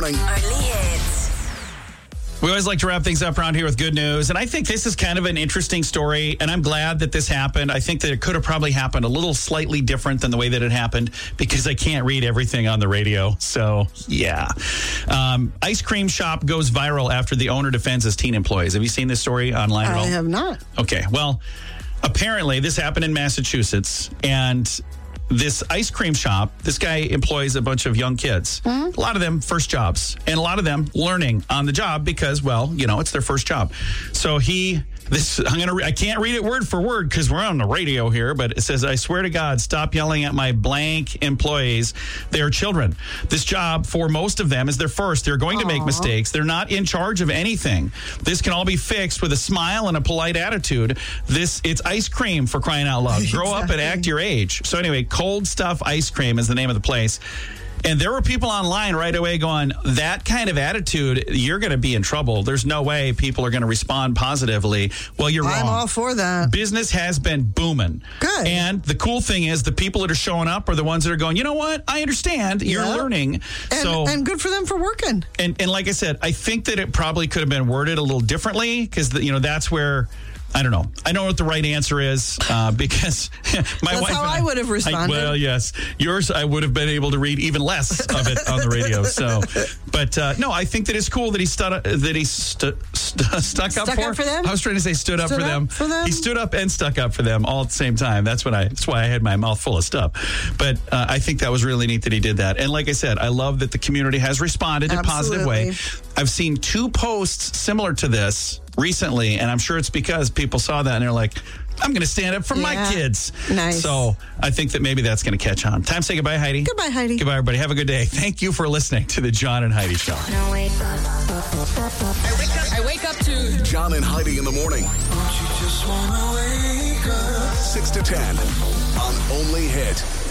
morning. Only hits. We always like to wrap things up around here with good news. And I think this is kind of an interesting story. And I'm glad that this happened. I think that it could have probably happened a little slightly different than the way that it happened because I can't read everything on the radio. So, yeah. Ice cream shop goes viral after the owner defends his teen employees. Have you seen this story online at all? I have not. Okay. Well, apparently this happened in Massachusetts. And this ice cream shop, this guy employs a bunch of young kids. A lot of them first jobs, and a lot of them learning on the job because, well, you know, it's their first job. So I can't read it word for word because we're on the radio here, but it says, I swear to God, stop yelling at my blank employees. They are children. This job, for most of them, is their first. They're going to make mistakes. They're not in charge of anything. This can all be fixed with a smile and a polite attitude. It's ice cream, for crying out loud. Grow up and act your age. So anyway, Cold Stuff Ice Cream is the name of the place. And there were people online right away going, that kind of attitude, you're going to be in trouble. There's no way people are going to respond positively. Well, you're wrong. I'm all for that. Business has been booming. Good. And the cool thing is the people that are showing up are the ones that are going, you know what? I understand. You're learning. And good for them for working. And like I said, I think that it probably could have been worded a little differently because, that's where... I don't know. I know what the right answer is because my That's wife. how I would have responded. Well, yes. Yours, I would have been able to read even less of it on the radio. So, but no, I think that it's cool that he stuck up for them. I was trying to say stood up for them. He stood up and stuck up for them all at the same time. That's why I had my mouth full of stuff. But I think that was really neat that he did that. And like I said, I love that the community has responded in a positive way. I've seen 2 posts similar to this recently, and I'm sure it's because people saw that and they're like, I'm going to stand up for my kids. Nice. So I think that maybe that's going to catch on. Time to say goodbye, Heidi. Goodbye, Heidi. Goodbye, everybody. Have a good day. Thank you for listening to the John and Heidi Show. I wake up to John and Heidi in the morning. Don't you just wanna wake up? 6 to 10 on Only Hit.